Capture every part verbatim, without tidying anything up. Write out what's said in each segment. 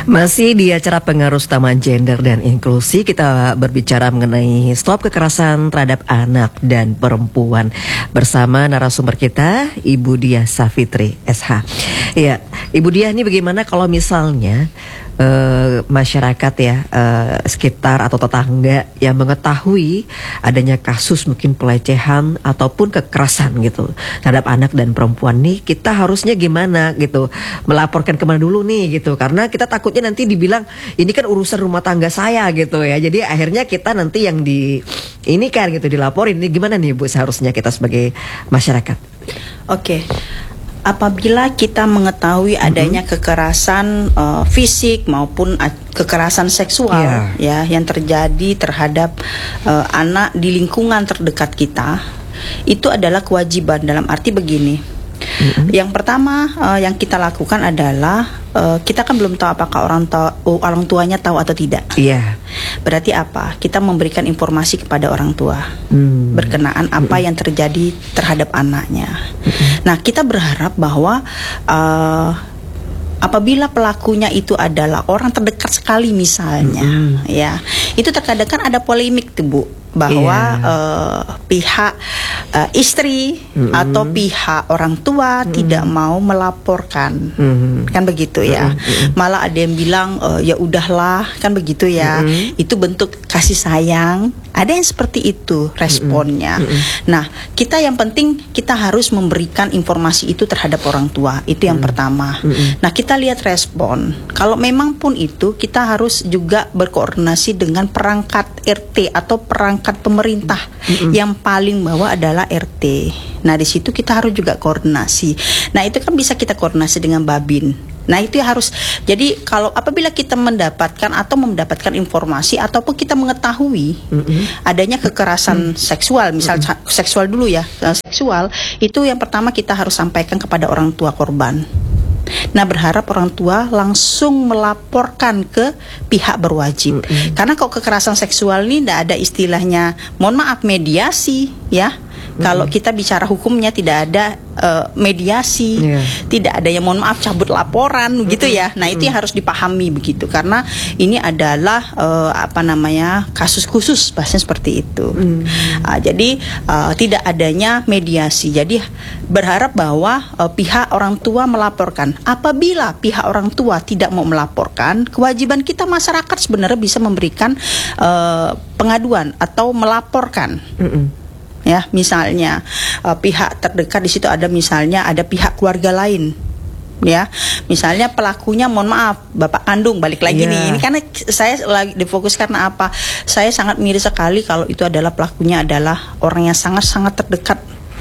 Masih di acara Pengaruh Utama Gender dan Inklusi, kita berbicara mengenai stop kekerasan terhadap anak dan perempuan bersama narasumber kita, Ibu Diah Savitri S H. Ya, Ibu Diah, ini bagaimana kalau misalnya Uh, masyarakat ya uh, sekitar atau tetangga yang mengetahui adanya kasus mungkin pelecehan ataupun kekerasan gitu terhadap anak dan perempuan nih, kita harusnya gimana gitu, melaporkan kemana dulu nih gitu, karena kita takutnya nanti dibilang ini kan urusan rumah tangga saya gitu ya, jadi akhirnya kita nanti yang di ini kan gitu dilaporin. Ini gimana nih Bu seharusnya kita sebagai masyarakat? Oke. Apabila kita mengetahui adanya mm-hmm. kekerasan uh, fisik maupun uh, kekerasan seksual yeah. ya yang terjadi terhadap uh, anak di lingkungan terdekat kita, itu adalah kewajiban. Dalam arti begini, mm-hmm. yang pertama uh, yang kita lakukan adalah uh, kita kan belum tahu apakah orang tua, orang tuanya tahu atau tidak. Iya. Yeah. Berarti apa? Kita memberikan informasi kepada orang tua mm. berkenaan apa mm-hmm. yang terjadi terhadap anaknya. Mm-hmm. Nah, kita berharap bahwa uh, apabila pelakunya itu adalah orang terdekat sekali misalnya, mm-hmm. ya, itu terkadang kan ada polemik tuh Bu, bahwa yeah. uh, pihak uh, istri mm-hmm. atau pihak orang tua mm-hmm. tidak mau melaporkan, mm-hmm. kan begitu ya. Mm-hmm. Malah ada yang bilang uh, ya udahlah, kan begitu ya. Mm-hmm. Itu bentuk kasih sayang. Ada yang seperti itu responnya. Mm-hmm. Nah, kita yang penting kita harus memberikan informasi itu terhadap orang tua. Itu yang mm-hmm. pertama. Mm-hmm. Nah, kita lihat respon. Kalau memang pun itu, kita harus juga berkoordinasi dengan perangkat R T atau perangkat pemerintah. Mm-hmm. Yang paling bawah adalah R T. Nah, di situ kita harus juga koordinasi. Nah, itu kan bisa kita koordinasi dengan Babin. Nah, itu harus. Jadi kalau apabila kita mendapatkan atau mendapatkan informasi ataupun kita mengetahui mm-hmm. adanya kekerasan mm-hmm. seksual, misal mm-hmm. seksual dulu ya, seksual, itu yang pertama kita harus sampaikan kepada orang tua korban. Nah, berharap orang tua langsung melaporkan ke pihak berwajib. Mm-hmm. Karena kalau kekerasan seksual ini tidak ada istilahnya, mohon maaf, mediasi ya. Mm-hmm. Kalau kita bicara hukumnya tidak ada uh, mediasi, yeah. tidak ada yang mohon maaf cabut laporan mm-hmm. gitu ya. Nah, itu yang harus dipahami begitu, karena ini adalah uh, apa namanya kasus khusus, bahasanya seperti itu. Mm-hmm. Uh, jadi uh, tidak adanya mediasi. Jadi berharap bahwa uh, pihak orang tua melaporkan. Apabila pihak orang tua tidak mau melaporkan, kewajiban kita masyarakat sebenarnya bisa memberikan uh, pengaduan atau melaporkan. Mm-hmm. Ya, misalnya uh, pihak terdekat di situ ada, misalnya ada pihak keluarga lain. Ya, misalnya pelakunya mohon maaf bapak kandung, balik lagi yeah. nih. Ini karena saya lagi difokus karena apa? Saya sangat miris sekali kalau itu adalah pelakunya adalah orang yang sangat-sangat terdekat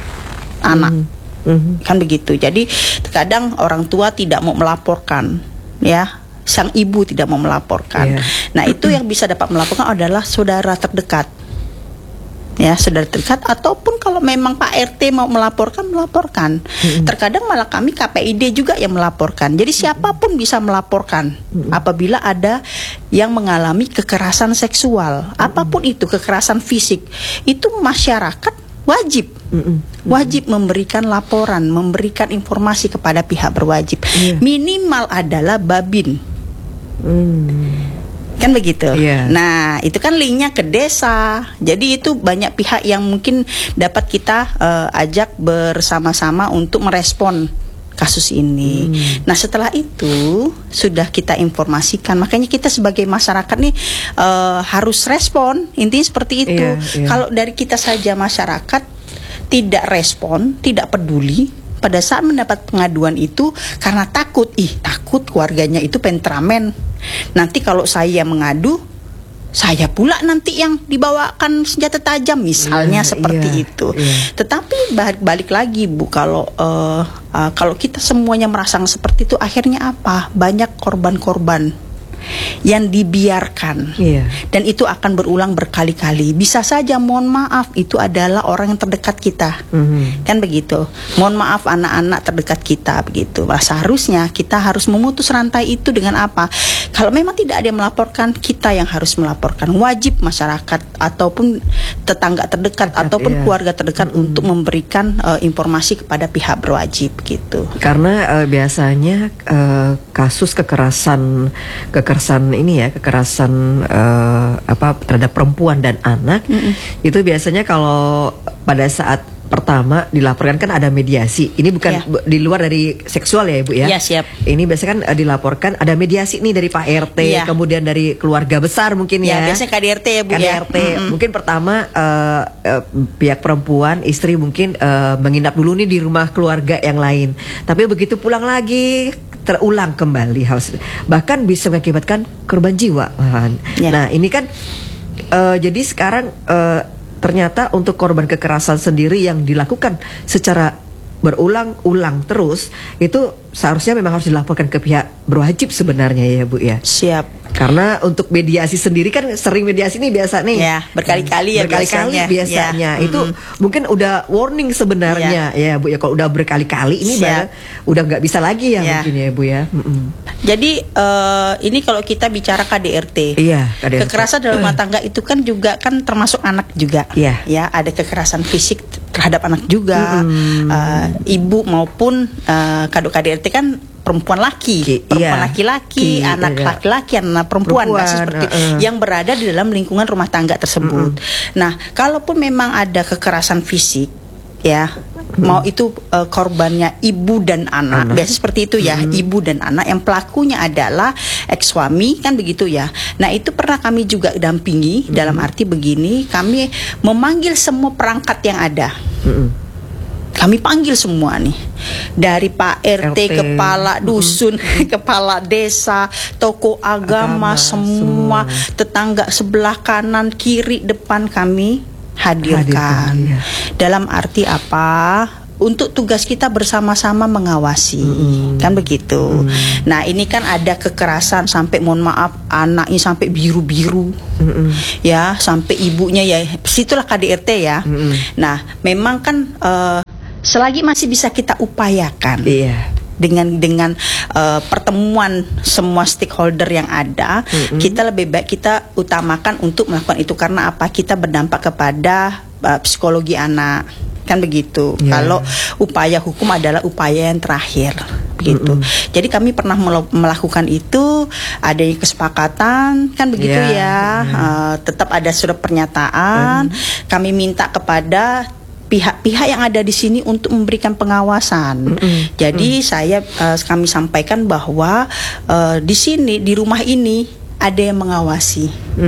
anak. Mm-hmm. Kan begitu. Jadi terkadang orang tua tidak mau melaporkan, ya. Sang ibu tidak mau melaporkan. Yeah. Nah, itu yang bisa dapat melaporkan adalah saudara terdekat. Ya, saudara terdekat, ataupun kalau memang Pak R T mau melaporkan, melaporkan. Mm-hmm. Terkadang malah kami K P I D juga yang melaporkan. Jadi siapapun bisa melaporkan mm-hmm. apabila ada yang mengalami kekerasan seksual, mm-hmm. apapun itu, kekerasan fisik, itu masyarakat wajib mm-hmm. wajib memberikan laporan, memberikan informasi kepada pihak berwajib. Yeah. Minimal adalah Babin. Mm. Kan begitu. Yeah. Nah, itu kan linknya ke desa. Jadi itu banyak pihak yang mungkin dapat kita uh, ajak bersama-sama untuk merespon kasus ini. Hmm. Nah, setelah itu sudah kita informasikan. Makanya kita sebagai masyarakat nih uh, harus respon. Intinya seperti itu. Yeah, yeah. Kalau dari kita saja masyarakat tidak respon, tidak peduli pada saat mendapat pengaduan itu karena takut, ih takut keluarganya itu temperamen. Nanti kalau saya mengadu, saya pula nanti yang dibawakan senjata tajam misalnya, yeah, seperti yeah, itu. Yeah. Tetapi balik, balik lagi Bu, kalau uh, uh, kalau kita semuanya merasakan seperti itu, akhirnya apa? Banyak korban-korban yang dibiarkan, Iya. dan itu akan berulang berkali-kali. Bisa saja mohon maaf itu adalah orang yang terdekat kita, Mhm. kan begitu. Mohon maaf anak-anak terdekat kita begitu. Nah, seharusnya kita harus memutus rantai itu dengan apa? Kalau memang tidak ada yang melaporkan, kita yang harus melaporkan. Wajib masyarakat ataupun tetangga terdekat Dekat, ataupun iya. keluarga terdekat Mhm. untuk memberikan uh, informasi kepada pihak berwajib gitu. Karena eh, biasanya eh, kasus kekerasan kekerasan ini ya kekerasan eh, apa terhadap perempuan dan anak Mm-mm. itu biasanya kalau pada saat pertama dilaporkan kan ada mediasi. Ini bukan Ya. bu- di luar dari seksual ya Ibu ya. Ya, siap. Ini biasanya kan eh, dilaporkan ada mediasi nih dari Pak R T, Ya. kemudian dari keluarga besar mungkin Ya, ya. biasanya K D R T ya Bu K D ya. R T. Mm-mm. Mungkin pertama eh, eh, pihak perempuan istri mungkin eh, menginap dulu nih di rumah keluarga yang lain. Tapi begitu pulang lagi terulang kembali hal se- bahkan bisa mengakibatkan korban jiwa. malahan. Ya. Nah ini kan eh, jadi sekarang eh, ternyata untuk korban kekerasan sendiri yang dilakukan secara berulang-ulang terus itu seharusnya memang harus dilaporkan ke pihak berwajib sebenarnya ya Bu ya. Siap. Karena untuk mediasi sendiri kan sering mediasi nih biasa nih. Ya, berkali-kali ya berkali-kali biasanya. biasanya. Ya, Itu mm-mm. mungkin udah warning sebenarnya ya Bu ya. Kalau udah berkali-kali ini Siap. baru udah nggak bisa lagi ya, Ya. mungkin ya Bu ya. Mm-mm. Jadi eh, ini kalau kita bicara K D R T, Iya, K D R T. kekerasan dalam rumah tangga itu kan juga kan termasuk anak juga. Iya. Ya, ada kekerasan fisik terhadap anak juga, Mm-mm. eh, ibu maupun eh, kado K D R T kan perempuan laki, Ki- perempuan iya. laki-laki, Ki- anak iya. laki-laki, anak perempuan, Perempuan, nah, seperti uh-uh. yang berada di dalam lingkungan rumah tangga tersebut. Nah, kalaupun memang ada kekerasan fisik, ya, mau itu uh, korbannya ibu dan anak, Anak. biasa seperti itu ya, ibu dan anak yang pelakunya adalah ex suami kan begitu ya. Nah itu pernah kami juga dampingi dalam arti begini, kami memanggil semua perangkat yang ada. Mm-mm. Kami panggil semua nih, dari Pak R T, R T, kepala dusun, kepala desa, tokoh agama, Agama, semua, semua. tetangga sebelah kanan, kiri, depan kami hadirkan. Hadirkan, iya. Dalam arti apa? Untuk tugas kita bersama-sama mengawasi, Mm-mm. kan begitu. Mm. Nah ini kan ada kekerasan sampai mohon maaf anaknya sampai biru-biru, Mm-mm. ya sampai ibunya ya, situlah K D R T ya. Mm-mm. Nah memang kan eh, selagi masih bisa kita upayakan Iya. dengan dengan uh, pertemuan semua stakeholder yang ada, Mm-mm. kita lebih baik kita utamakan untuk melakukan itu karena apa? Kita berdampak kepada uh, psikologi anak, kan begitu. Ya. Kalau upaya hukum adalah upaya yang terakhir, begitu. Mm-mm. Jadi kami pernah mel- melakukan itu, adanya kesepakatan, kan begitu Ya, ya. ya. Uh, tetap ada surat pernyataan. Kami minta kepada pihak-pihak yang ada di sini untuk memberikan pengawasan. Mm-mm. Jadi saya uh, kami sampaikan bahwa uh, di sini di rumah ini ada yang mengawasi.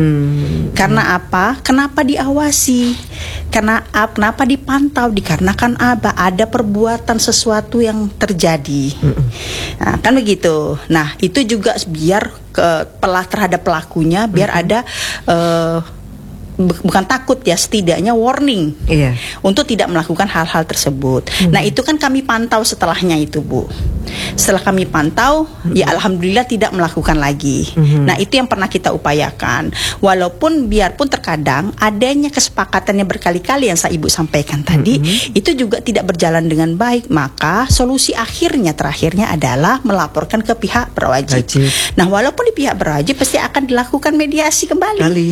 Mm. Karena apa? Kenapa diawasi? Karena ap- kenapa dipantau? Dikarenakan apa? Ada perbuatan sesuatu yang terjadi. Nah, kan begitu. Nah, itu juga biar ke pelah terhadap pelakunya biar ada uh, bu- bukan takut ya, setidaknya warning. Iya. Untuk tidak melakukan hal-hal tersebut. Hmm. Nah itu kan kami pantau setelahnya itu Bu. Setelah kami pantau, ya alhamdulillah tidak melakukan lagi. Hmm. Nah itu yang pernah kita upayakan. Walaupun biarpun terkadang adanya kesepakatan yang berkali-kali yang saya Ibu sampaikan tadi, Hmm. itu juga tidak berjalan dengan baik. Maka solusi akhirnya terakhirnya adalah melaporkan ke pihak berwajib. Wajib. Nah walaupun di pihak berwajib pasti akan dilakukan mediasi kembali. Kali.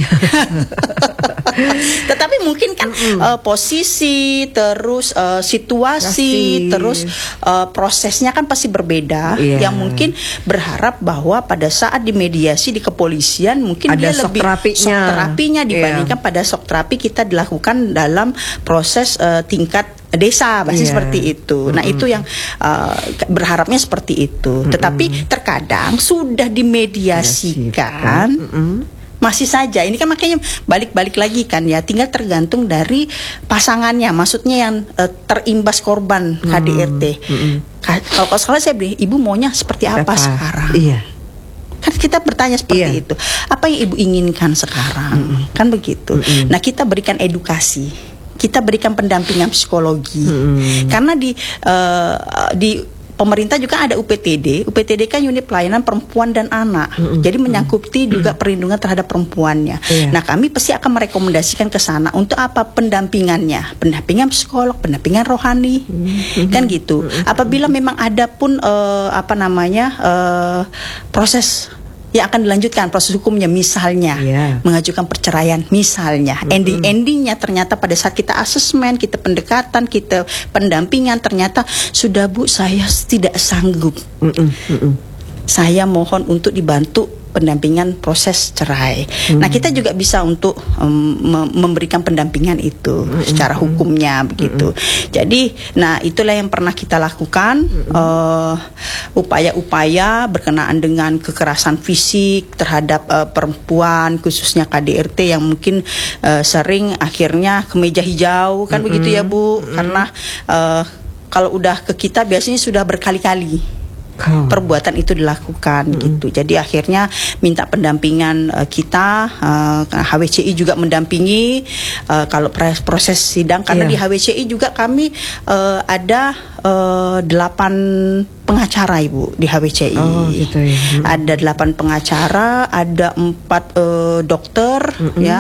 Tetapi mungkin kan uh, posisi terus uh, situasi Pasti. terus uh, prosesnya kan pasti berbeda. Iya. Yang mungkin berharap bahwa pada saat dimediasi di kepolisian mungkin Ada dia shock lebih terapinya. shock terapinya dibandingkan Iya. pada shock terapi kita dilakukan dalam proses uh, tingkat desa, pasti Iya. seperti itu. Nah itu yang uh, berharapnya seperti itu. Tetapi terkadang sudah dimediasikan. Mm-mm. Masih saja, ini kan makanya balik-balik lagi kan ya, tinggal tergantung dari pasangannya, maksudnya yang eh, terimbas korban K D R T. mm-mm. Ka- Kalau kalau salah saya beri, ibu maunya seperti apa, Apa? sekarang? Iya. Kan kita bertanya seperti Iya. itu. Apa yang ibu inginkan sekarang? Kan begitu. Mm-mm. Nah kita berikan edukasi, kita berikan pendampingan psikologi, Mm-mm. karena di eh, di pemerintah juga ada U P T D. U P T D kan unit pelayanan perempuan dan anak. Mm-hmm. Jadi menyangkuti juga perlindungan terhadap perempuannya. Yeah. Nah, kami pasti akan merekomendasikan ke sana untuk apa pendampingannya, pendampingan psikolog, pendampingan rohani, mm-hmm. kan gitu. Mm-hmm. Apabila memang ada pun uh, apa namanya uh, proses yang akan dilanjutkan proses hukumnya, misalnya yeah. mengajukan perceraian, misalnya mm-hmm. ending-endingnya ternyata pada saat kita asesmen, kita pendekatan, kita pendampingan, ternyata sudah Bu, saya tidak sanggup, mm-hmm. Mm-hmm. saya mohon untuk dibantu pendampingan proses cerai. Hmm. Nah, kita juga bisa untuk um, memberikan pendampingan itu hmm. secara hukumnya begitu. Hmm. Jadi, nah itulah yang pernah kita lakukan, hmm. uh, upaya-upaya berkenaan dengan kekerasan fisik terhadap uh, perempuan, khususnya K D R T yang mungkin uh, sering akhirnya ke meja hijau kan hmm. begitu ya Bu, hmm. karena uh, kalau udah ke kita biasanya sudah berkali-kali Oh. perbuatan itu dilakukan mm-hmm. gitu. Jadi akhirnya minta pendampingan uh, kita, uh, H W C I juga mendampingi uh, kalau proses sidang karena yeah. di H W C I juga kami uh, ada uh, delapan pengacara Ibu di H W C I. Oh, gitu ya. Mm-hmm. Ada delapan pengacara, ada empat uh, dokter, mm-hmm. ya,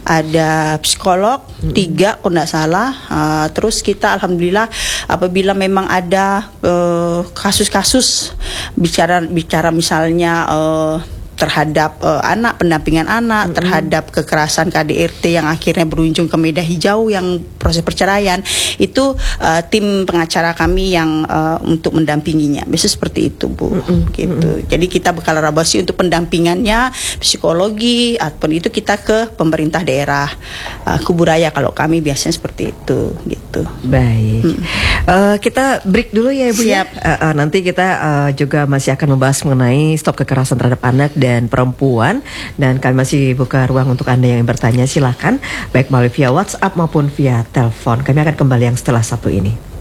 ada psikolog, mm-hmm. tiga kalau tidak salah. Uh, terus kita alhamdulillah apabila memang ada uh, kasus-kasus bicara bicara misalnya uh, terhadap uh, anak, pendampingan anak, mm-hmm. terhadap kekerasan K D R T yang akhirnya berujung ke meja hijau yang proses perceraian, itu uh, tim pengacara kami yang uh, untuk mendampinginya. Biasanya seperti itu Bu, mm-hmm. gitu. Mm-hmm. Jadi kita berkolaborasi untuk pendampingannya, psikologi, ataupun itu kita ke pemerintah daerah, uh, Kuburaya kalau kami biasanya seperti itu, gitu. Baik, mm. uh, kita break dulu ya Ibu. Siap. Ya. Uh, uh, nanti kita uh, juga masih akan membahas mengenai stop kekerasan terhadap anak dan perempuan, dan kami masih buka ruang untuk Anda yang bertanya, silakan baik melalui via WhatsApp maupun via telepon. Kami akan kembali yang setelah satu ini.